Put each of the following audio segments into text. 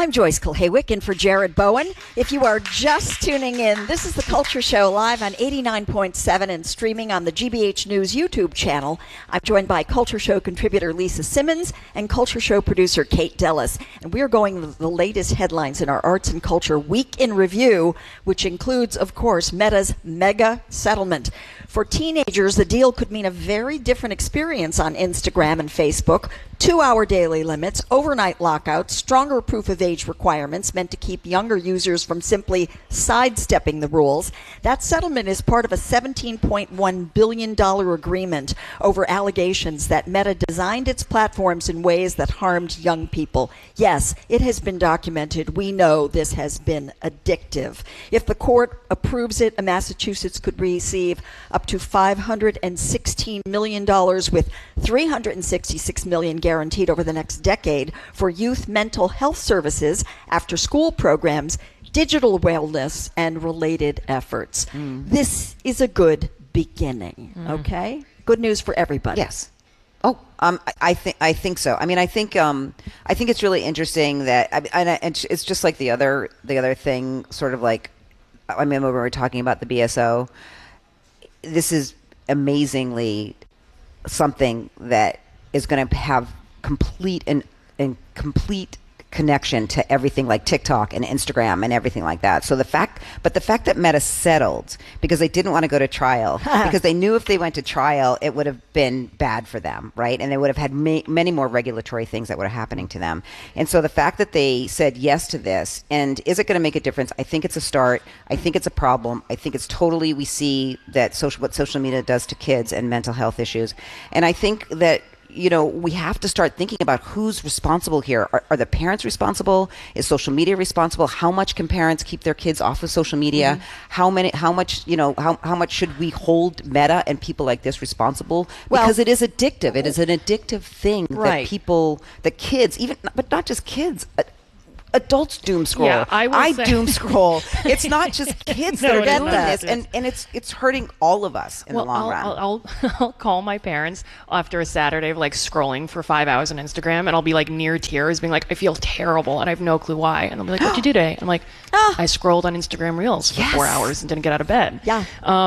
I'm Joyce Kulhawick in for Jared Bowen. If you are just tuning in, this is The Culture Show live on 89.7 and streaming on the GBH News YouTube channel. I'm joined by Culture Show contributor Lisa Simmons and Culture Show producer Kate Dellis. And we are going with the latest headlines in our Arts and Culture Week in Review, which includes, of course, Meta's mega settlement. For teenagers, the deal could mean a very different experience on Instagram and Facebook. 2-hour daily limits, overnight lockouts, stronger proof of age requirements meant to keep younger users from simply sidestepping the rules. That settlement is part of a $17.1 billion agreement over allegations that Meta designed its platforms in ways that harmed young people. Yes, it has been documented. We know this has been addictive. If the court approves it, Massachusetts could receive up to $516 million with $366 million guaranteed over the next decade for youth mental health services, after-school programs, digital wellness, and related efforts. This is a good beginning, okay? Good news for everybody. Yes. Oh, I think so. I mean, I think it's really interesting that, and it's just like the other thing, sort of like, I remember when we were talking about the BSO. This is amazingly something that is going to have complete connection to everything like TikTok and Instagram and everything like that. So the fact that Meta settled because they didn't want to go to trial, because they knew if they went to trial, it would have been bad for them, right? And they would have had many more regulatory things that were happening to them. And so the fact that they said yes to this, and is it going to make a difference? I think it's a start. I think it's a problem. I think it's totally, we see that what social media does to kids and mental health issues. And I think that, you know, we have to start thinking about who's responsible here. Are the parents responsible? Is social media responsible? How much can parents keep their kids off of social media? How much should we hold Meta and people like this responsible? Because it is addictive. It is an addictive thing that the kids, even, but not just kids, adults doom scroll. Yeah, I doom scroll. It's not just kids that are doing this, and it's hurting all of us in the long run. I'll call my parents after a Saturday of like scrolling for 5 hours on Instagram, and I'll be like near tears, being like, I feel terrible, and I have no clue why. And they'll be like, what'd you do today? I'm like, I scrolled on Instagram Reels for 4 hours and didn't get out of bed. Yeah.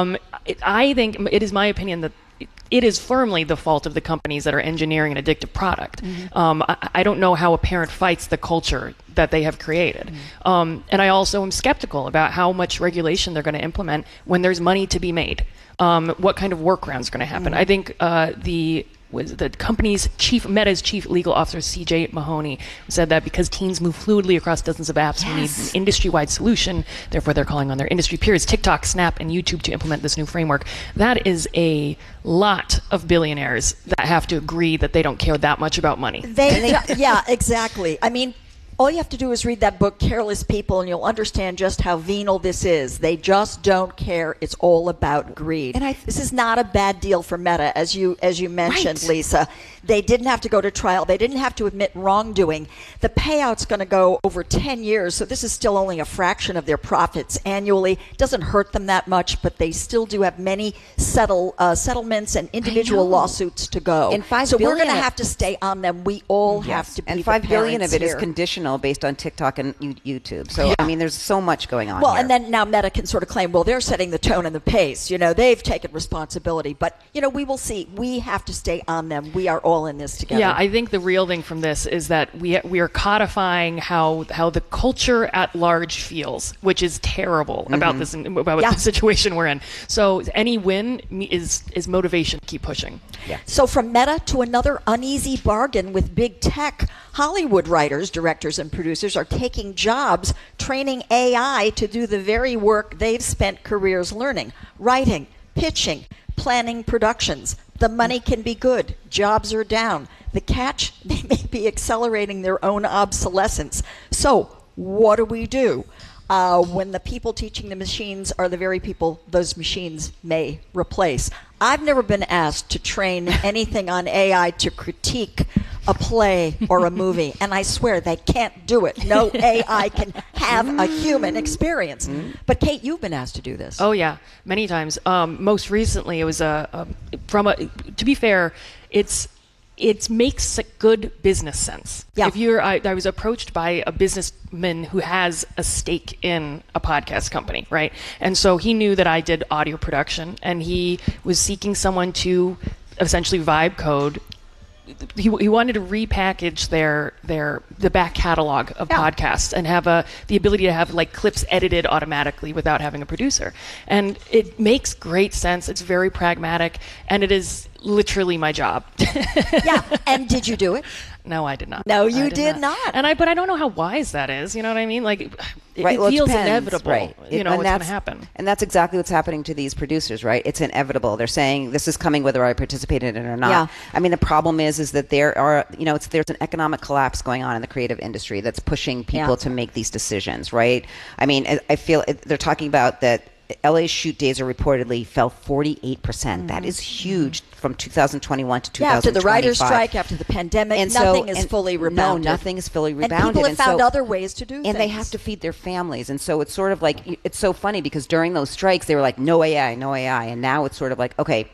I think it is my opinion that it is firmly the fault of the companies that are engineering an addictive product. I don't know how a parent fights the culture that they have created. And I also am skeptical about how much regulation they're going to implement when there's money to be made. What kind of workarounds are going to happen? I think the company's Meta's chief legal officer, CJ Mahoney, said that because teens move fluidly across dozens of apps, we need an industry-wide solution. Therefore, they're calling on their industry peers, TikTok, Snap, and YouTube to implement this new framework. That is a lot of billionaires that have to agree that they don't care that much about money. Yeah, exactly. I mean, all you have to do is read that book, Careless People, and you'll understand just how venal this is. They just don't care. It's all about greed. And this is not a bad deal for Meta, as you mentioned, right, Lisa. They didn't have to go to trial. They didn't have to admit wrongdoing. The payout's going to go over 10 years, so this is still only a fraction of their profits annually. It doesn't hurt them that much, but they still do have many settlements and individual lawsuits to go. And so we're going to have to stay on them. We all have to be and the $5 billion of it here. Is conditional based on TikTok and YouTube. So, I mean, there's so much going on Well, here. and then now Meta can sort of claim, well, they're setting the tone and the pace. You know, they've taken responsibility. But, you know, we will see. We have to stay on them. We are all in this together. Yeah, I think the real thing from this is that we are codifying how the culture at large feels, which is terrible about this, about the situation we're in. So any win is motivation to keep pushing. Yeah. So from Meta to another uneasy bargain with big tech, Hollywood writers, directors, and producers are taking jobs training AI to do the very work they've spent careers learning: writing, pitching, planning productions. The money can be good. Jobs are down. The catch, they may be accelerating their own obsolescence. So what do? When the people teaching the machines are the very people those machines may replace. I've never been asked to train anything on AI to critique a play or a movie, and I swear they can't do it. No AI can have a human experience. But Kate, you've been asked to do this. Oh yeah, many times. Most recently, it was to be fair, it's it makes good business sense. Yeah. I was approached by a businessman who has a stake in a podcast company, right? And so he knew that I did audio production, and he was seeking someone to essentially vibe code. He wanted to repackage the back catalog of podcasts and have the ability to have like clips edited automatically without having a producer. And it makes great sense. It's very pragmatic, and it is literally my job. Yeah. And did you do it? No, I did not. No, you did not. But I don't know how wise that is. You know what I mean? Like, it Well, feels depends, inevitable. right. You know, And what's going to that's- happen. And that's exactly what's happening to these producers, right? It's inevitable. They're saying this is coming whether I participate in it or not. Yeah. I mean, the problem is that there are, there's an economic collapse going on in the creative industry that's pushing people to make these decisions, right? I mean, I feel they're talking about that LA's shoot days are reportedly fell 48%. That is huge from 2021 to 2025. Yeah, after the writers' strike, after the pandemic, nothing is fully rebounded. No, nothing is fully And rebounded. people have found other ways to do things. And they have to feed their families. And so it's sort of like, it's so funny because during those strikes, they were like, no AI, no AI. And now it's sort of like, okay,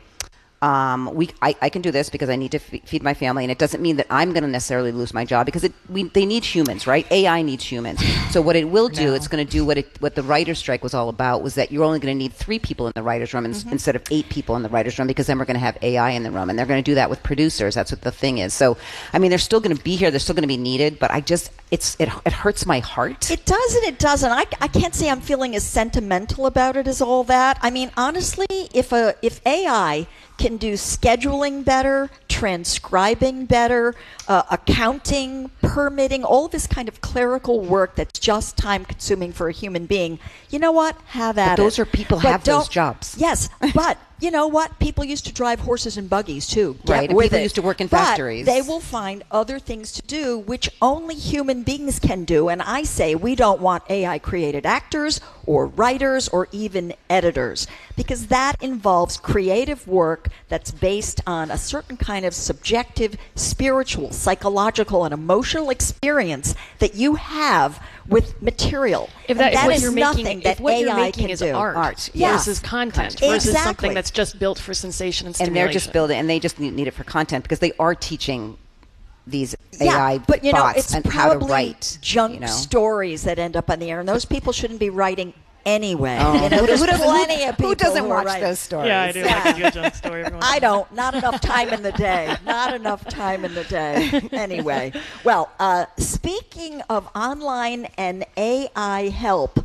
I can do this because I need to feed my family, and it doesn't mean that I'm going to necessarily lose my job because they need humans, right? AI needs humans. So what it will do, it's going to do what the writer's strike was all about, was that you're only going to need 3 people in the writer's room instead of 8 people in the writer's room, because then we're going to have AI in the room, and they're going to do that with producers. That's what the thing is. So, I mean, they're still going to be here. They're still going to be needed, but it hurts my heart. It does and it doesn't. I can't say I'm feeling as sentimental about it as all that. I mean, honestly, if AI can do scheduling better, transcribing better, accounting, permitting, all this kind of clerical work that's just time consuming for a human being, you know what? Have at it. Those are people have those jobs. Yes, but you know what? People used to drive horses and buggies too. Right, and people used to work in factories. They will find other things to do which only human beings can do. And I say we don't want AI created actors or writers or even editors, because that involves creative work that's based on a certain kind of subjective, spiritual, psychological, and emotional experience that you have with material. If that and what is you're nothing making, that if what AI you're making can is do. art Yeah. versus content versus Exactly. something that's just built for sensation and And stimulation. they're just building, and they just need it for content because they are teaching these AI but you know, bots it's and how to probably write. junk stories that end up on the air, and those people shouldn't be writing anyway. Oh. You know, there's Who doesn't- plenty of people who doesn't are watch writing. those stories? Yeah, I do like a good junk story. every once in a I while. don't. Not enough time in the day. Not enough time in the day. Anyway, well, speaking of online and AI help,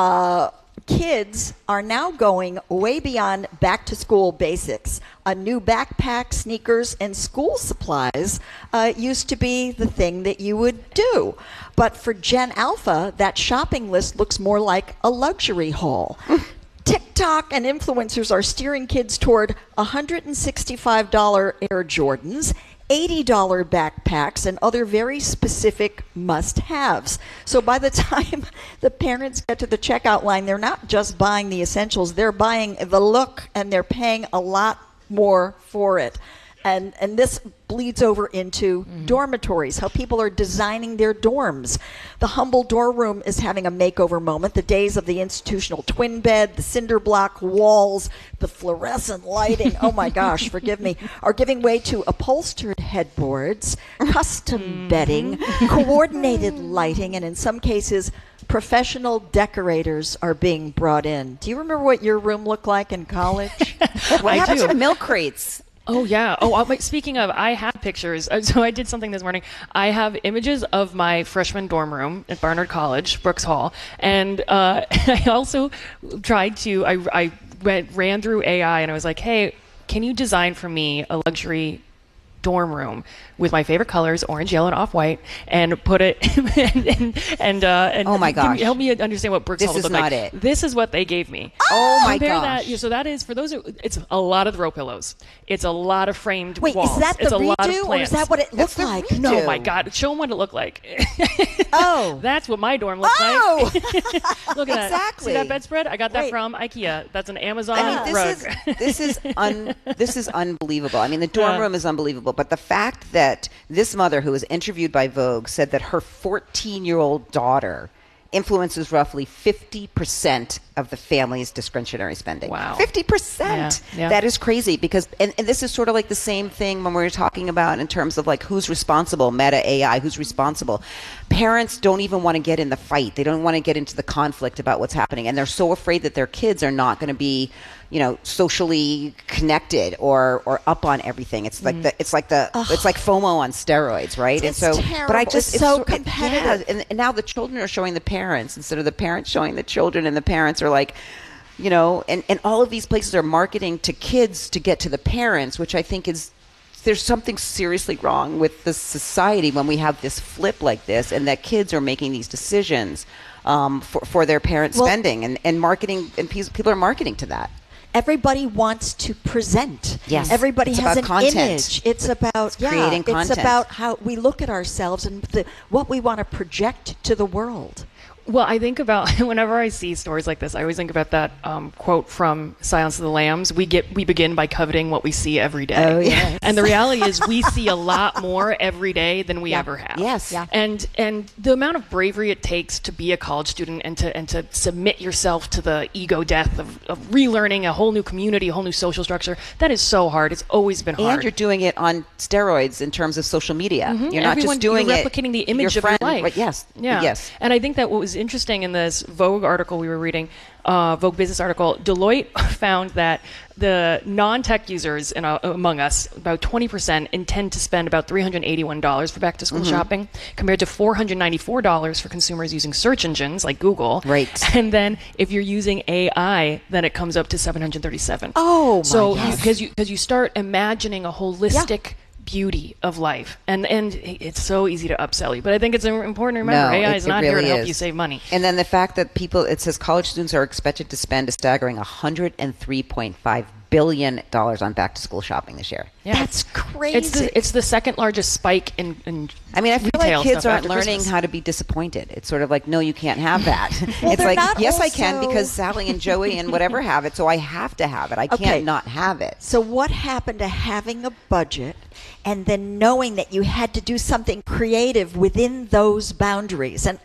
kids are now going way beyond back-to-school basics. A new backpack, sneakers, and school supplies used to be the thing that you would do. But for Gen Alpha, that shopping list looks more like a luxury haul. TikTok and influencers are steering kids toward $165 Air Jordans, $80 backpacks, and other very specific must-haves. So by the time the parents get to the checkout line, they're not just buying the essentials, they're buying the look, and they're paying a lot more for it. And this bleeds over into dormitories, how people are designing their dorms. The humble dorm room is having a makeover moment. The days of the institutional twin bed, the cinder block walls, the fluorescent lighting, oh my gosh, forgive me, are giving way to upholstered headboards, custom bedding, coordinated lighting, and in some cases, professional decorators are being brought in. Do you remember what your room looked like in college? What happened do. to the milk crates? Oh, yeah. Oh, wait, speaking of, I have pictures. So I did something this morning. I have images of my freshman dorm room at Barnard College, Brooks Hall. And I also tried to, I ran through AI and I was like, hey, can you design for me a luxury dorm room with my favorite colors, orange, yellow, and off-white, and put it and Oh my gosh. help me understand what Brooks This Hall would is look not like. it. This is what they gave me. Oh my Compare gosh. that. So that is for those. It's a lot of throw pillows. It's a lot of framed Wait, walls. is that the it's a lot of redo, or is plants. that what it looked the like? redo. No, my God! Show them what it looked like. Oh. That's what my dorm looked Oh! like. Look at that. Exactly. See that bedspread? I got that Wait. from IKEA. That's an Amazon I mean, rug. this is unbelievable. I mean, the dorm room is unbelievable. But the fact that this mother, who was interviewed by Vogue, said that her 14-year-old daughter influences roughly 50% of the family's discretionary spending. Wow. 50%. Yeah. That is crazy because, and this is sort of like the same thing when we're talking about in terms of like who's responsible, Meta AI, who's responsible. Parents don't even want to get in the fight. They don't want to get into the conflict about what's happening. And they're so afraid that their kids are not going to be, socially connected or up on everything. It's like it's like FOMO on steroids, right? It's and so, terrible. but I just It's so competitive. and now the children are showing the parents instead of the parents showing the children, and the parents are like, and all of these places are marketing to kids to get to the parents, which I think is. There's something seriously wrong with the society when we have this flip like this, and that kids are making these decisions for their parents' spending, and marketing, and people are marketing to that. Everybody wants to present. Yes. Everybody has an content. image. It's about creating content. It's about how we look at ourselves and what we want to project to the world. Well, I think about whenever I see stories like this, I always think about that quote from Silence of the Lambs. We begin by coveting what we see every day. Oh, yes. And the reality is we see a lot more every day than we ever have. Yes. Yeah. And the amount of bravery it takes to be a college student and to submit yourself to the ego death of relearning a whole new community, a whole new social structure, that is so hard. It's always been hard. And you're doing it on steroids in terms of social media. Mm-hmm. You're not just doing you're it. replicating the image of friend, your life. Right, yes. Yeah. Yes. And I think that what was interesting in this Vogue article we were reading, Vogue business article, Deloitte found that the non-tech users among us, about 20%, intend to spend about $381 for back-to-school shopping, compared to $494 for consumers using search engines like Google. Right. And then if you're using AI, then it comes up to $737. Oh, my so gosh. because you start imagining a holistic beauty of life, and it's so easy to upsell you, but I think it's important to remember AI is not here to help you save money. And then the fact that it says college students are expected to spend a staggering $103.5 billion on back to school shopping this year. Yeah. That's crazy. It's the second largest spike in I mean, I feel retail like kids stuff aren't after learning Christmas. how to be disappointed. It's sort of like, no, you can't have that. Well, it's they're like, not yes, I can also- because Sally and Joey and whatever have it, so I have to have it. I Okay. can't not have it. So what happened to having a budget and then knowing that you had to do something creative within those boundaries? And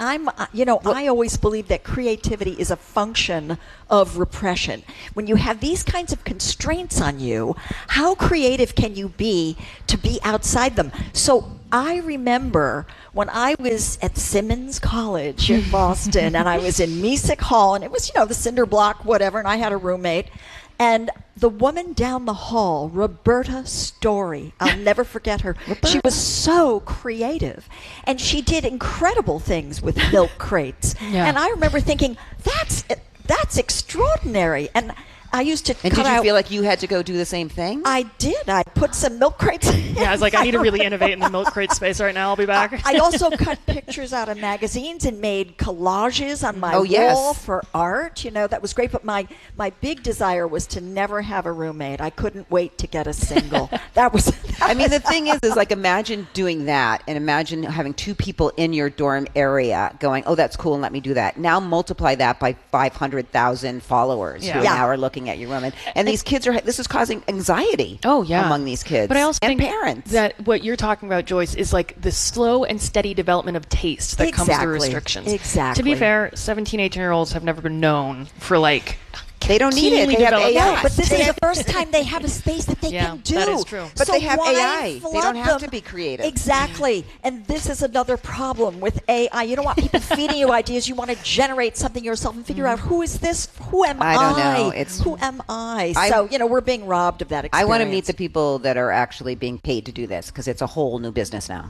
I always believe that creativity is a function of repression. When you have these kinds of constraints on you, how creative can you be to be outside them? So I remember when I was at Simmons College in Boston, and I was in Mesick Hall, and it was, the cinder block, whatever, and I had a roommate. And the woman down the hall, Roberta Story, I'll never forget her. She was so creative. And she did incredible things with milk crates. Yeah. And I remember thinking, that's extraordinary. And I used to And cut did you out. feel like you had to go do the same thing? I did. I put some milk crates. Yeah, I was like, I need to really innovate in the milk crate space right now. I'll be back. I also cut pictures out of magazines and made collages on my Oh, yes. wall for art. That was great. But my big desire was to never have a roommate. I couldn't wait to get a single. I mean, the thing is like, imagine doing that, and imagine having two people in your dorm area going, oh, that's cool, and let me do that. Now multiply that by 500,000 followers who Yeah. now are looking at your room. And these kids this is causing anxiety among these kids. But I also and think parents. that what you're talking about, Joyce, is like the slow and steady development of taste that comes through Exactly. restrictions. Exactly. To be fair, 17, 18-year-olds have never been known for like They don't need it. keenly They have developed AI. No, but this They is have- the first time they have a space that they Yeah, can do. that is true. But So they have why AI. They flood don't have them? to be creative. Exactly. And this is another problem with AI. You don't want people feeding you ideas. You want to generate something yourself and figure out, who is this? Who am I? I don't know. Who am I? So, we're being robbed of that experience. I want to meet the people that are actually being paid to do this, because it's a whole new business now.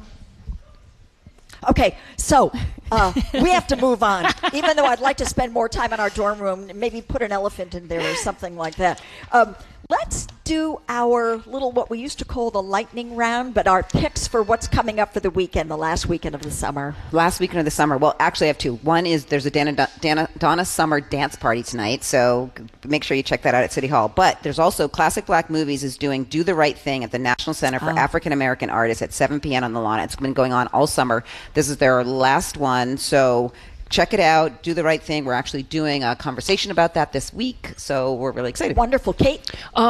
Okay, so we have to move on. Even though I'd like to spend more time in our dorm room, maybe put an elephant in there or something like that. Let's do our little, what we used to call the lightning round, but our picks for what's coming up for the weekend, the last weekend of the summer. Last weekend of the summer. Well, actually, I have two. One is there's a Donna Summer dance party tonight, so make sure you check that out at City Hall. But there's also Classic Black Movies is doing Do the Right Thing at the National Center for African American Artists at 7 p.m. on the lawn. It's been going on all summer. This is their last one, so check it out. Do the Right Thing. We're actually doing a conversation about that this week, so we're really excited. Wonderful. Kate?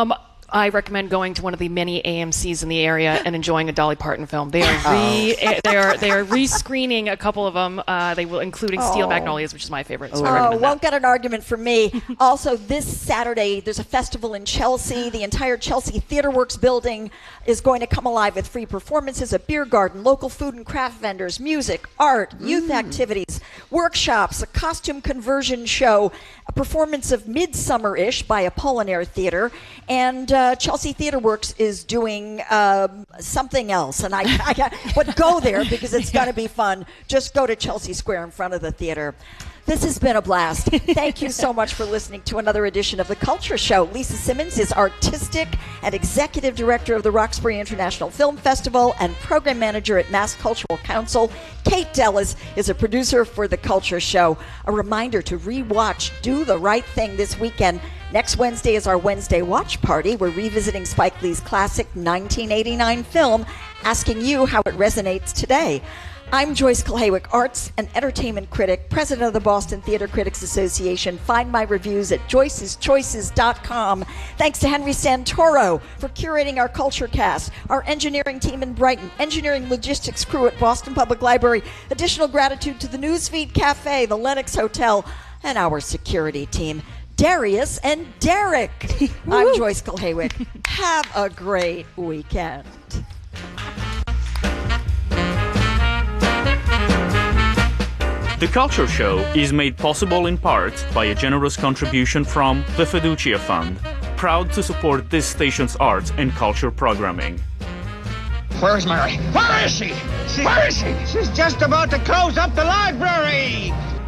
I recommend going to one of the many AMCs in the area and enjoying a Dolly Parton film. They are re-screening a couple of them. They will, including Steel Magnolias, which is my favorite. So I recommend won't that. get an argument from me. Also, this Saturday, there's a festival in Chelsea. The entire Chelsea TheatreWorks building is going to come alive with free performances, a beer garden, local food and craft vendors, music, art, youth activities, workshops, a costume conversion show, a performance of Midsummer-ish by Apollinaire Theater, and Chelsea TheatreWorks is doing something else. And but go there because it's going to be fun. Just go to Chelsea Square in front of the theater. This has been a blast. Thank you so much for listening to another edition of The Culture Show. Lisa Simmons is Artistic and Executive Director of the Roxbury International Film Festival and Program Manager at Mass Cultural Council. Kate Dellis is a producer for The Culture Show. A reminder to rewatch Do the Right Thing this weekend. Next Wednesday is our Wednesday watch party. We're revisiting Spike Lee's classic 1989 film, asking you how it resonates today. I'm Joyce Kulhawick, arts and entertainment critic, president of the Boston Theater Critics Association. Find my reviews at joyceschoices.com. Thanks to Henry Santoro for curating our Culture Cast, our engineering team in Brighton, engineering logistics crew at Boston Public Library. Additional gratitude to the Newsfeed Cafe, the Lenox Hotel, and our security team, Darius and Derek. I'm Joyce Kulhawick. Have a great weekend. The Culture Show is made possible in part by a generous contribution from the Fiducia Fund, proud to support this station's arts and culture programming. Where's Mary? Where is she? Where is she? She's just about to close up the library.